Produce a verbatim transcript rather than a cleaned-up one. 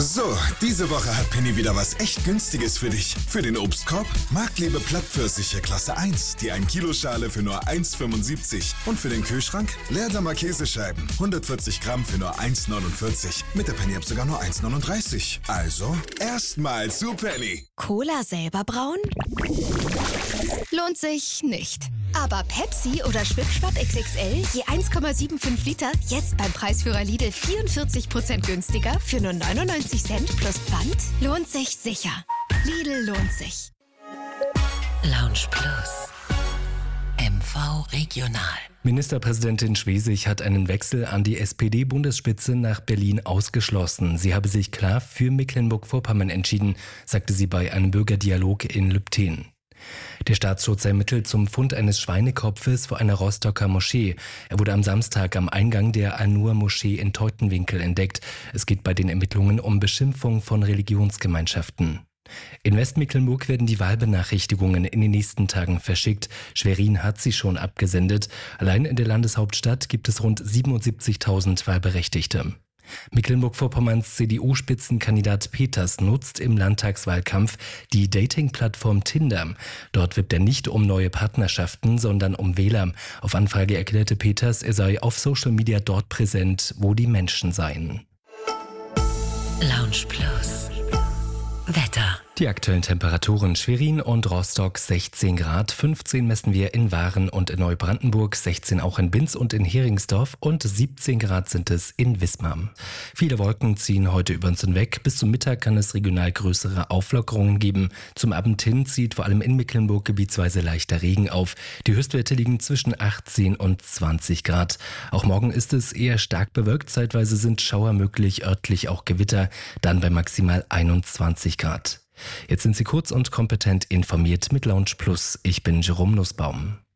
So, diese Woche hat Penny wieder was echt Günstiges für dich. Für den Obstkorb Marktlebe Plattpfirsiche Klasse eins, die ein Kilo Schale für nur eins Komma fünfundsiebzig. Und für den Kühlschrank Leerdammer Käsescheiben, hundertvierzig Gramm für nur eins Komma neunundvierzig. Mit der Penny-App sogar nur eins Komma neununddreißig. Also, erstmal zu Penny. Cola selber brauen? Lohnt sich nicht. Aber Pepsi oder Schwipschwapp X X L je eins Komma fünfundsiebzig Liter jetzt beim Preisführer Lidl vierundvierzig Prozent günstiger für nur neunundneunzig Cent plus Pfand? Lohnt sich sicher. Lidl lohnt sich. Lounge Plus. M V Regional. Ministerpräsidentin Schwesig hat einen Wechsel an die S P D-Bundesspitze nach Berlin ausgeschlossen. Sie habe sich klar für Mecklenburg-Vorpommern entschieden, sagte sie bei einem Bürgerdialog in Lübtheen. Der Staatsschutz ermittelt zum Fund eines Schweinekopfes vor einer Rostocker Moschee. Er wurde am Samstag am Eingang der Al-Nur-Moschee in Teutenwinkel entdeckt. Es geht bei den Ermittlungen um Beschimpfung von Religionsgemeinschaften. In Westmecklenburg werden die Wahlbenachrichtigungen in den nächsten Tagen verschickt. Schwerin hat sie schon abgesendet. Allein in der Landeshauptstadt gibt es rund siebenundsiebzigtausend Wahlberechtigte. Mecklenburg-Vorpommerns C D U-Spitzenkandidat Peters nutzt im Landtagswahlkampf die Dating-Plattform Tinder. Dort wirbt er nicht um neue Partnerschaften, sondern um Wähler. Auf Anfrage erklärte Peters, er sei auf Social Media dort präsent, wo die Menschen seien. Lounge Plus. Wetter. Die aktuellen Temperaturen: Schwerin und Rostock sechzehn Grad, fünfzehn messen wir in Waren und in Neubrandenburg, sechzehn auch in Binz und in Heringsdorf und siebzehn Grad sind es in Wismar. Viele Wolken ziehen heute über uns hinweg. Bis zum Mittag kann es regional größere Auflockerungen geben. Zum Abend hin zieht vor allem in Mecklenburg gebietsweise leichter Regen auf. Die Höchstwerte liegen zwischen achtzehn und zwanzig Grad. Auch morgen ist es eher stark bewölkt. Zeitweise sind Schauer möglich, örtlich auch Gewitter, dann bei maximal einundzwanzig Grad. Jetzt sind Sie kurz und kompetent informiert mit Lounge Plus. Ich bin Jerome Nussbaum.